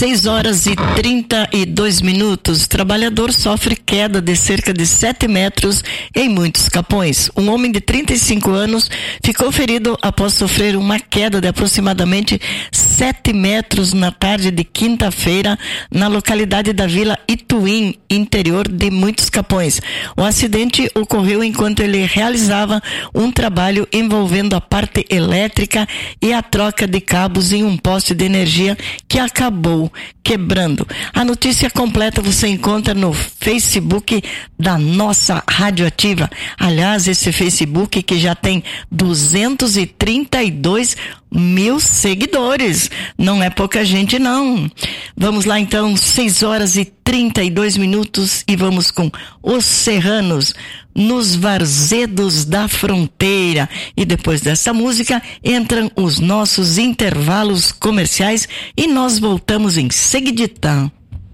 6h32. Trabalhador sofre queda de cerca de 7 metros em Muitos Capões. Um homem de 35 anos ficou ferido após sofrer uma queda de aproximadamente 7 metros na tarde de quinta-feira na localidade da Vila Ituim, interior de Muitos Capões. O acidente ocorreu enquanto ele realizava um trabalho envolvendo a parte elétrica e a troca de cabos em um poste de energia que acabou quebrando. A notícia completa você encontra no Facebook da nossa Radioativa. Aliás, esse Facebook que já tem 232 mil seguidores. Não é pouca gente, não. Vamos lá, então, 6h32 e vamos com Os Serranos, Nos Varzedos da Fronteira. E depois dessa música, entram os nossos intervalos comerciais e nós voltamos em seguiditão.